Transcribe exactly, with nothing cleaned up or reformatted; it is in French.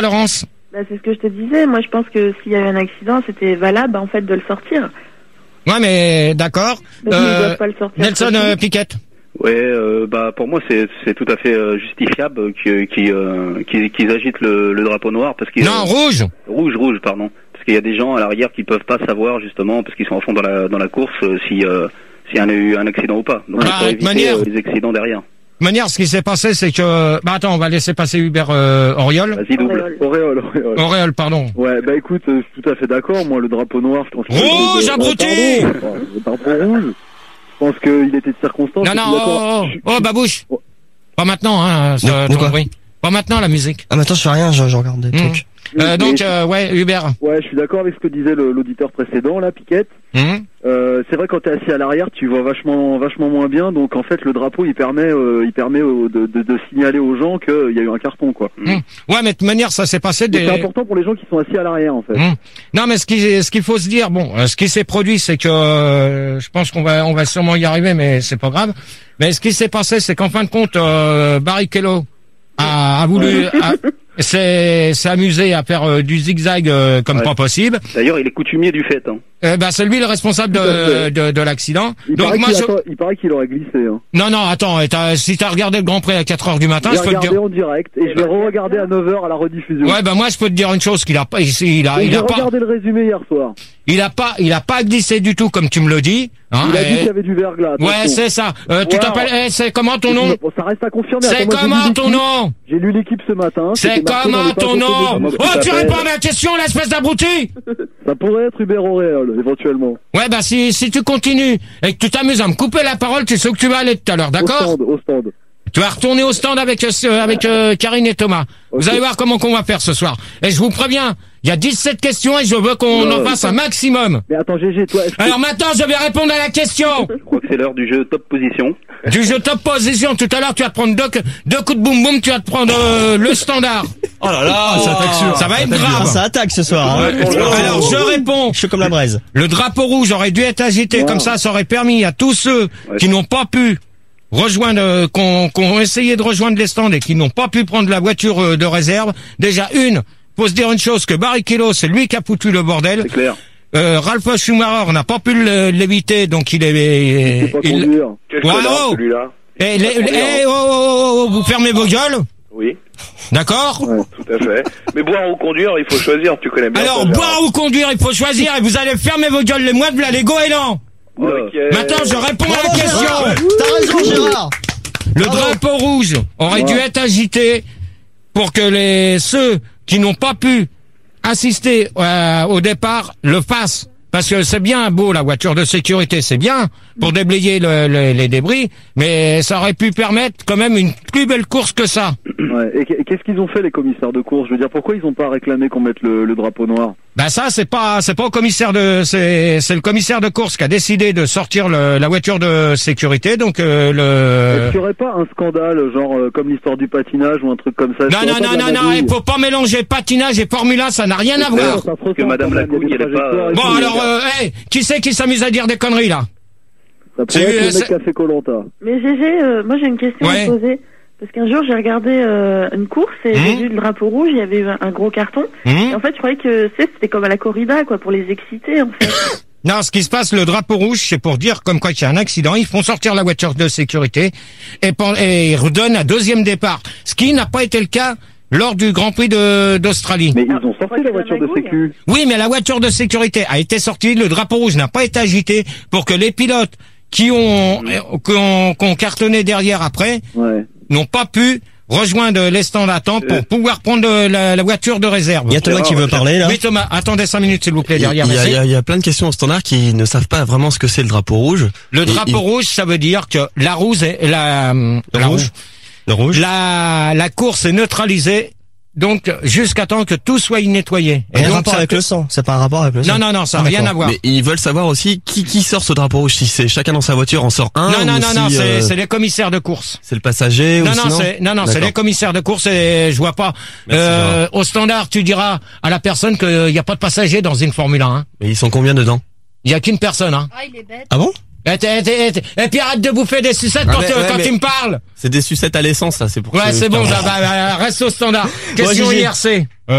Laurence? Bah, c'est ce que je te disais. Moi, je pense que s'il y avait un accident, c'était valable, en fait, de le sortir. Ouais, mais d'accord. Parce qu'ils Euh, doivent pas le sortir. Nelson euh, Piquette. Ouais, euh, bah pour moi c'est c'est tout à fait euh, justifiable qu'ils qu'ils euh, qu'ils qu'ils agitent le, le drapeau noir parce qu'ils Non, rouge. rouge rouge pardon parce qu'il y a des gens à l'arrière qui peuvent pas savoir justement parce qu'ils sont en fond dans la dans la course euh, si euh, s'il y a eu un accident ou pas. Donc Bah, il faut de éviter manière- euh, les accidents derrière. De toute manière, ce qui s'est passé, c'est que... Bah attends, on va laisser passer Hubert euh, Auriol. Vas-y double. Auréole. Auréole, auréole. Auréole, pardon. Ouais, bah écoute, euh, je suis tout à fait d'accord. Moi, le drapeau noir, je pense que... Rouge, Euh, abruti pardon. Le drapeau rouge, je pense qu'il était de circonstance. Non, je non, suis d'accord. oh, oh, Je- oh, je- babouche. Oh. Pas maintenant, hein, ce, De- de ton quoi bruit. Pas maintenant, la musique. Ah, maintenant, je fais rien, je, je regarde des Mmh. trucs. Euh, Mais- donc, euh, ouais, Hubert. Ouais, je suis d'accord avec ce que disait le- l'auditeur précédent, là, Piquette. Mmh. Euh, c'est vrai, quand t'es assis à l'arrière, tu vois vachement, vachement moins bien. Donc, en fait, le drapeau, il permet, euh, il permet euh, de, de, de signaler aux gens qu'il y a eu un carton, quoi. Mmh. Ouais, mais de toute manière, ça s'est passé Donc, des... c'est important pour les gens qui sont assis à l'arrière, en fait. Mmh. Non, mais ce qui, ce qu'il faut se dire, bon, euh, ce qui s'est produit, c'est que euh, je pense qu'on va, on va sûrement y arriver, mais c'est pas grave. Mais ce qui s'est passé, c'est qu'en fin de compte, euh, Barrichello a, a voulu, a- s'est, s'est amusé à faire euh, du zigzag euh, comme Ouais. pas possible. D'ailleurs il est coutumier du fait. Hein. Euh, bah, c'est lui le responsable Tout à de, fait. de, de l'accident. Il, Donc paraît moi, qu'il je... a pas- il paraît qu'il aurait glissé. Hein. non, non, attends, et t'as- si t'as regardé le Grand Prix à quatre heures du matin, J'ai je peux te regardé dire. en direct et je l'ai re-regardé à neuf heures à la rediffusion. Ouais, bah moi, je peux te dire une chose qu'il a pas, il, il a, Et il j'ai a pas, regardé le résumé hier soir. il a pas, il a pas glissé du tout comme tu me le dis. Hein, Il a dit et- qu'il y avait du verglas. Ouais, attention. c'est ça. Euh, tu Wow. t'appelles, eh, c'est comment ton nom? Bon, ça reste à confirmer. C'est Attends, moi, j'ai comment lu ton l'équipe. nom? J'ai lu l'équipe ce matin. C'est c'était marqué dans comment les pages ton nom? automobiles. Oh, tu Ça réponds s'appelle- à ma question, l'espèce d'abruti! Ça pourrait être Hubert Auréole, éventuellement. Ouais, bah, si, si tu continues et que tu t'amuses à me couper la parole, tu sais où tu vas aller tout à l'heure, Au d'accord? stand, au stand. Tu vas retourner au stand avec, euh, avec, euh, Karine et Thomas. Vous Ok. allez voir comment qu'on va faire ce soir. Et je vous préviens, il y a dix-sept questions et je veux qu'on Ouais. en fasse un maximum. Mais attends, G G, toi, est-ce que... Alors maintenant, je vais répondre à la question. Je crois que c'est l'heure du jeu top position. Du jeu top position, tout à l'heure, tu vas te prendre deux, deux coups de boum boum, tu vas te prendre euh, le standard. Oh là là, ça attaque sûr. Ça va être Ah, grave. ça attaque ce soir. Hein. Alors, je réponds. Chaud comme la braise. Le drapeau rouge aurait dû être agité, Wow. comme ça, ça aurait permis à tous ceux Ouais. qui n'ont pas pu rejoindre, euh, qu'on qu'on essayé de rejoindre les stands et qui n'ont pas pu prendre la voiture euh, de réserve. Déjà, une, faut se dire une chose, que Barrichello, c'est lui qui a foutu le bordel. C'est clair. Euh, Ralph Schumacher n'a pas pu le- l'éviter, donc il Il est... sait pas il- conduire. Quel Wow. connard celui-là. Eh, les- les- eh, oh, oh, oh, oh, vous fermez vos gueules, Oui, d'accord? tout à fait. Mais boire ou conduire, il faut choisir, tu connais bien. Alors, ça, Gérard. boire ou conduire, il faut choisir et vous allez fermer vos gueules les moines, v'là les goélands. Ok. Maintenant, je réponds à la Bravo, question. Gérard. T'as raison, Gérard. Le Bravo. drapeau rouge aurait dû Ouais. être agité pour que les ceux qui n'ont pas pu assister euh, au départ le fassent. Parce que c'est bien beau la voiture de sécurité, c'est bien pour déblayer le- le- les débris, mais ça aurait pu permettre quand même une plus belle course que ça. Ouais. Et qu- qu'est-ce qu'ils ont fait, les commissaires de course? Je veux dire, pourquoi ils ont pas réclamé qu'on mette le, le drapeau noir? Ben ça c'est pas c'est pas au commissaire de c'est c'est le commissaire de course qui a décidé de sortir le, la voiture de sécurité donc euh, Est-ce le qu'il y aurait pas un scandale, genre euh, comme l'histoire du patinage ou un truc comme ça? Est-ce non qu'il y non aurait non pas de non la non magouille? il faut pas mélanger patinage et Formule un, ça n'a rien à Ouais, voir. ça se ressemble que Madame quand même, il y a Lacouille, des elle est pas- trajectoires et Bon tout, alors les gars. euh, hey, qui c'est qui s'amuse à dire des conneries là? Ça c'est- pourrait être le c'est- mec qui a fait Koh-Lanta. Mais G G, euh, moi j'ai une question Ouais. à te poser. Parce qu'un jour j'ai regardé euh, une course et Mmh. j'ai vu le drapeau rouge, il y avait eu un, un gros carton. Hum Et en fait je croyais que tu sais, c'était comme à la corrida quoi, pour les exciter en fait. Non, ce qui se passe, le drapeau rouge, c'est pour dire comme quoi qu'il y a un accident, ils font sortir la voiture de sécurité et, pen- et ils redonnent un deuxième départ. Ce qui n'a pas été le cas lors du Grand Prix de- d'Australie. Mais ils Ah, ont je sorti crois la que voiture la de magouille. sécu. Oui, mais la voiture de sécurité a été sortie, le drapeau rouge n'a pas été agité pour que les pilotes qui ont, qui ont, qui ont cartonné derrière après Ouais. n'ont pas pu rejoindre les stands à temps pour Euh. pouvoir prendre la, la voiture de réserve. Il y a Thomas qui veut parler là. Oui, Thomas, attendez cinq minutes, s'il vous plaît, Il y, a, derrière. il y a- merci. il y a- il y a plein de questions au standard qui ne savent pas vraiment ce que c'est le drapeau rouge. Le Et- drapeau il- rouge, ça veut dire que la rouge est, la, Le la rouge. Le rouge. La, la course est neutralisée, donc jusqu'à temps que tout soit nettoyé. Et Rien donc, rapport ça avec peut- le sang. C'est pas un rapport avec le sang. Non, non, non, ça Ah, n'a rien d'accord. à voir. Mais ils veulent savoir aussi qui qui sort ce drapeau rouge. Si c'est chacun dans sa voiture en sort un. Non, non, ou non, si, non, c'est euh, c'est les commissaires de course. c'est le passager. Non, ou non, sinon c'est non, non, c'est D'accord. les commissaires de course et je vois pas. Merci, Euh, au standard, tu diras à la personne qu'il n'y a pas de passager dans une Formule un. Hein. Mais ils sont combien dedans? Il y a qu'une personne. Hein. Ah, il est bête. Ah bon? Et, t'es- t'es- t'es- et puis arrête de bouffer des sucettes Ah, quand, mais- tu- ouais, quand mais- tu me parles. C'est des sucettes à l'essence, ça. C'est pour. Ouais, que- c'est bon, bah, bah, reste au standard. Question Gigi. I R C.